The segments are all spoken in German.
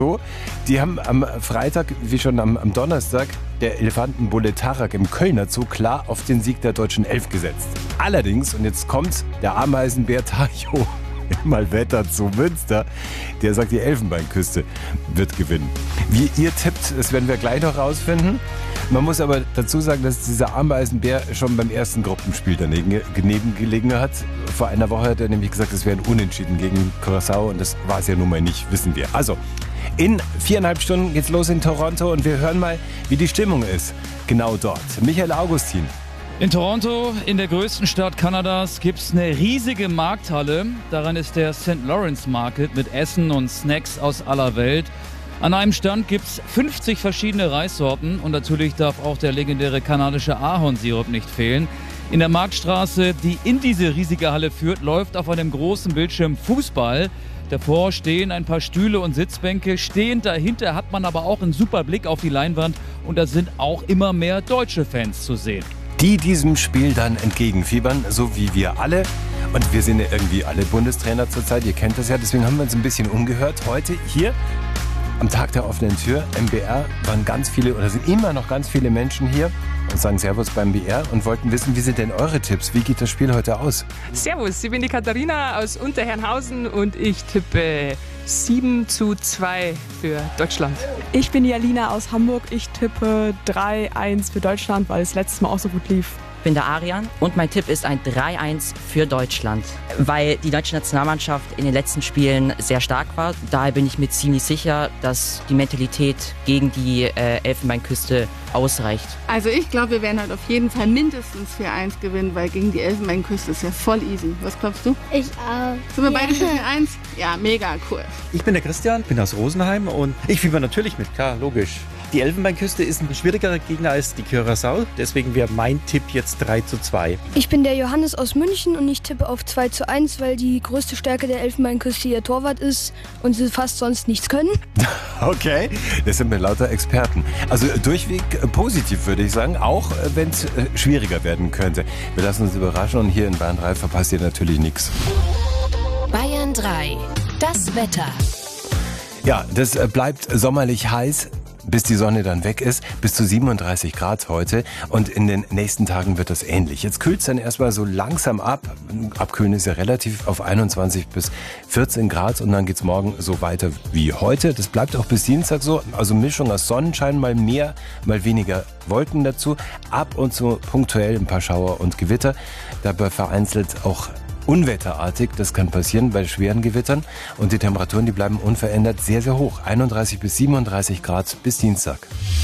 So, die haben am Freitag, wie schon am Donnerstag, der Elefantenbulle Tarak im Kölner Zoo klar auf den Sieg der deutschen Elf gesetzt. Allerdings, und jetzt kommt der Ameisenbär Tajo mal Wetter zu Münster, der sagt, die Elfenbeinküste wird gewinnen. Wie ihr tippt, das werden wir gleich noch rausfinden. Man muss aber dazu sagen, dass dieser Ameisenbär schon beim ersten Gruppenspiel daneben gelegen hat. Vor einer Woche hat er nämlich gesagt, es wäre ein Unentschieden gegen Curaçao und das war es ja nun mal nicht, wissen wir. Also, in 4,5 Stunden geht's los in Toronto und wir hören mal, wie die Stimmung ist. Genau dort. Michael Augustin. In Toronto, in der größten Stadt Kanadas, gibt es eine riesige Markthalle. Daran ist der St. Lawrence Market mit Essen und Snacks aus aller Welt. An einem Stand gibt es 50 verschiedene Reissorten und natürlich darf auch der legendäre kanadische Ahornsirup nicht fehlen. In der Marktstraße, die in diese riesige Halle führt, läuft auf einem großen Bildschirm Fußball. Davor stehen ein paar Stühle und Sitzbänke. Stehend dahinter hat man aber auch einen super Blick auf die Leinwand und da sind auch immer mehr deutsche Fans zu sehen. Die diesem Spiel dann entgegenfiebern, so wie wir alle. Und wir sind ja irgendwie alle Bundestrainer zurzeit, ihr kennt das ja, deswegen haben wir uns ein bisschen umgehört. Heute hier am Tag der offenen Tür, MBR, waren ganz viele oder sind immer noch ganz viele Menschen hier und sagen Servus beim BR und wollten wissen, wie sind denn eure Tipps? Wie geht das Spiel heute aus? Servus, ich bin die Katharina aus Unterherrenhausen und ich tippe 7:2 für Deutschland. Ich bin die Alina aus Hamburg. Ich tippe 3-1 für Deutschland, weil es letztes Mal auch so gut lief. Ich bin der Arian und mein Tipp ist ein 3-1 für Deutschland, weil die deutsche Nationalmannschaft in den letzten Spielen sehr stark war. Daher bin ich mir ziemlich sicher, dass die Mentalität gegen die Elfenbeinküste ausreicht. Also ich glaube, wir werden halt auf jeden Fall mindestens 4-1 gewinnen, weil gegen die Elfenbeinküste ist ja voll easy. Was glaubst du? Ich auch. Sind wir beide für 4-1? Ja, mega cool. Ich bin der Christian, bin aus Rosenheim und ich fieber natürlich mit, klar, logisch. Die Elfenbeinküste ist ein schwierigerer Gegner als die Curaçao, deswegen wäre mein Tipp jetzt 3:2. Ich bin der Johannes aus München und ich tippe auf 2:1, weil die größte Stärke der Elfenbeinküste ihr Torwart ist und sie fast sonst nichts können. Okay, das sind mir lauter Experten. Also durchweg positiv, würde ich sagen, auch wenn es schwieriger werden könnte. Wir lassen uns überraschen und hier in Bayern 3 verpasst ihr natürlich nichts. Bayern 3, das Wetter. Ja, das bleibt sommerlich heiß, bis die Sonne dann weg ist, bis zu 37 Grad heute und in den nächsten Tagen wird das ähnlich. Jetzt kühlt es dann erstmal so langsam ab, abkühlen ist ja relativ, auf 21 bis 14 Grad und dann geht's morgen so weiter wie heute. Das bleibt auch bis Dienstag so, also Mischung aus Sonnenschein, mal mehr, mal weniger Wolken dazu, ab und zu punktuell ein paar Schauer und Gewitter, dabei vereinzelt auch unwetterartig, das kann passieren bei schweren Gewittern und die Temperaturen, die bleiben unverändert sehr, sehr hoch. 31 bis 37 Grad bis Dienstag.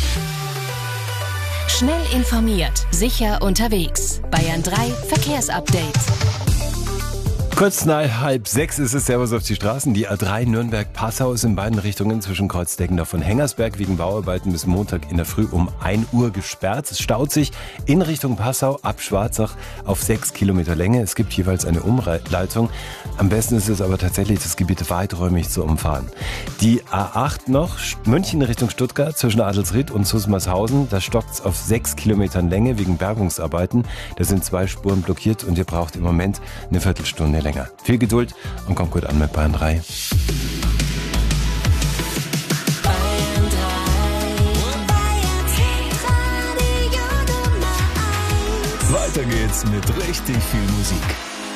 Schnell informiert, sicher unterwegs. Bayern 3 Verkehrsupdate. Kurz nach 5:30 ist es, Servus auf die Straßen. Die A3 Nürnberg-Passau ist in beiden Richtungen zwischen Kreuzdeckendorf und Hengersberg wegen Bauarbeiten bis Montag in der Früh um 1 Uhr gesperrt. Es staut sich in Richtung Passau ab Schwarzach auf 6 Kilometer Länge. Es gibt jeweils eine Umleitung. Am besten ist es aber tatsächlich, das Gebiet weiträumig zu umfahren. Die A8 noch, München Richtung Stuttgart zwischen Adelsried und Susmarshausen. Da stockt es auf 6 Kilometern Länge wegen Bergungsarbeiten. Da sind 2 Spuren blockiert und ihr braucht im Moment eine Viertelstunde länger. Viel Geduld und kommt gut an mit Bayern 3. Weiter geht's mit richtig viel Musik.